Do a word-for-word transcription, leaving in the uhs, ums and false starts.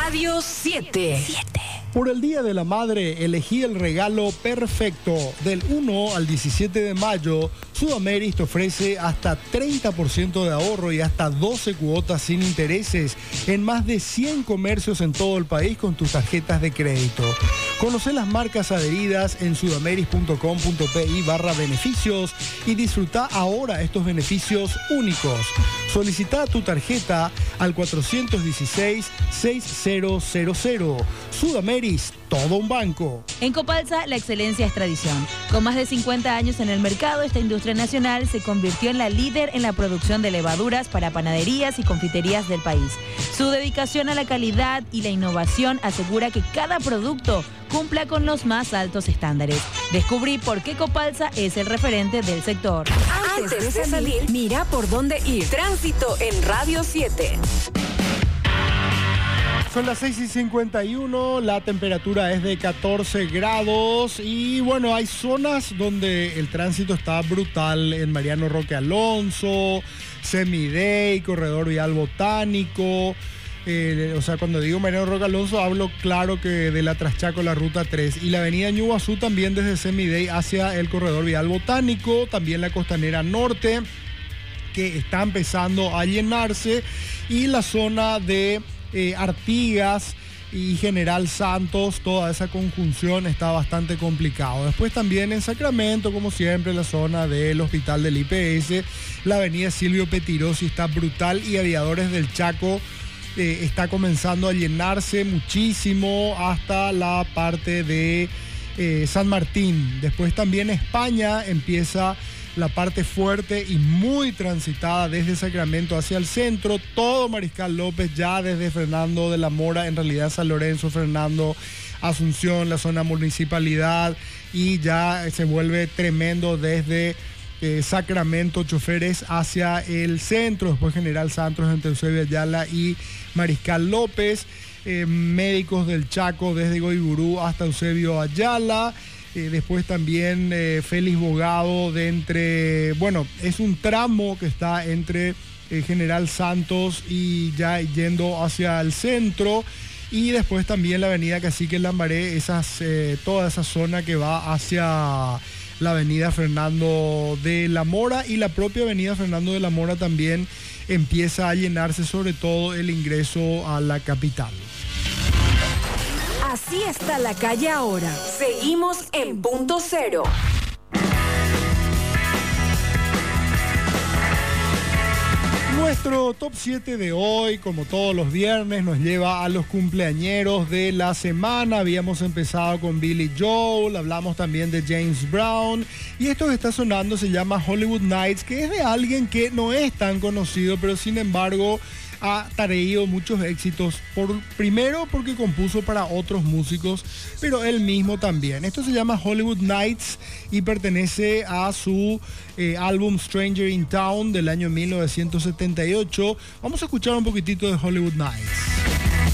Radio siete. Por el Día de la Madre, elegí el regalo perfecto. Del uno al diecisiete de mayo, Sudameris te ofrece hasta treinta por ciento de ahorro y hasta doce cuotas sin intereses en más de cien comercios en todo el país con tus tarjetas de crédito. Conoce las marcas adheridas en sudameris.com.pi barra beneficios y disfruta ahora estos beneficios únicos. Solicita tu tarjeta al cuatro uno seis, seis cero cero cero. Sudameris, todo un banco. En Copalsa, la excelencia es tradición. Con más de cincuenta años en el mercado, esta industria nacional se convirtió en la líder en la producción de levaduras para panaderías y confiterías del país. Su dedicación a la calidad y la innovación asegura que cada producto cumpla con los más altos estándares. Descubrí por qué Copalsa es el referente del sector. Antes de salir, mira por dónde ir. Tránsito en Radio siete. Son las seis y cincuenta y uno, la temperatura es de catorce grados y bueno, hay zonas donde el tránsito está brutal en Mariano Roque Alonso, Semidey, Corredor Vial Botánico. Eh, o sea, cuando digo Mariano Roque Alonso hablo claro que de la Traschaco, la ruta tres y la avenida Ñuguazú también desde Semidey hacia el Corredor Vial Botánico, también la Costanera Norte que está empezando a llenarse y la zona de Eh, Artigas y General Santos, toda esa conjunción está bastante complicado. Después también en Sacramento, como siempre, la zona del Hospital del I P S, la avenida Silvio Petirosi está brutal y Aviadores del Chaco eh, está comenzando a llenarse muchísimo hasta la parte de eh, San Martín. Después también España empieza la parte fuerte y muy transitada desde Sacramento hacia el centro, todo Mariscal López, ya desde Fernando de la Mora, en realidad San Lorenzo, Fernando, Asunción, la zona municipalidad, y ya se vuelve tremendo desde eh, Sacramento, choferes hacia el centro, después General Santos entre Eusebio Ayala y Mariscal López, eh, médicos del Chaco desde Goiburú hasta Eusebio Ayala. Eh, después también eh, Félix Bogado de entre, bueno, es un tramo que está entre eh, General Santos y ya yendo hacia el centro. Y después también la avenida Cacique Lambaré, esas, eh, toda esa zona que va hacia la avenida Fernando de la Mora y la propia avenida Fernando de la Mora también empieza a llenarse, sobre todo el ingreso a la capital. Así está la calle ahora. Seguimos en Punto Cero. Nuestro top siete de hoy, como todos los viernes, nos lleva a los cumpleañeros de la semana. Habíamos empezado con Billy Joel, hablamos también de James Brown. Y esto que está sonando se llama Hollywood Nights, que es de alguien que no es tan conocido, pero sin embargo ha traído muchos éxitos, por, primero porque compuso para otros músicos, pero él mismo también. Esto se llama Hollywood Nights y pertenece a su eh, álbum Stranger in Town del año mil novecientos setenta y ocho. Vamos a escuchar un poquitito de Hollywood Nights.